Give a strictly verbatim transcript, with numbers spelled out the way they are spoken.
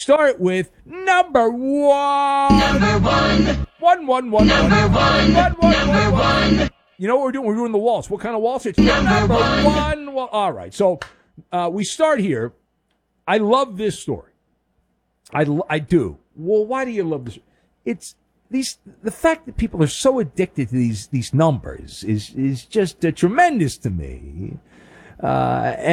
start with number one. Number one. One, one, one, Number one, one. one, one, Number one, one. You know what we're doing? We're doing the waltz. What kind of waltz? It's Number number one. one. Well, all right. So uh, we start here. I love this story. I, I do. Well, why do you love this? It's these the fact that people are so addicted to these these numbers is is just uh, tremendous to me. Uh,